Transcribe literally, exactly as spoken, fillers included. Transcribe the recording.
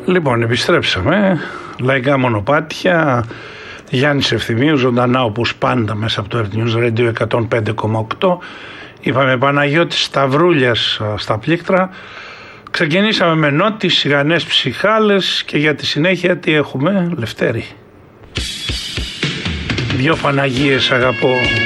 Λοιπόν, επιστρέψαμε. Λαϊκά μονοπάτια. Γιάννης Ευθυμίου, ζωντανά όπως πάντα μέσα από το Earth News Radio εκατόν πέντε κόμμα οκτώ. Είπαμε Παναγιώτης Σταυρούλιας στα πλήκτρα. Ξεκινήσαμε με Νότι, Σιγανές Ψυχάλες και για τη συνέχεια τι έχουμε? Λευτέρη. Δυο Παναγίες αγαπώ.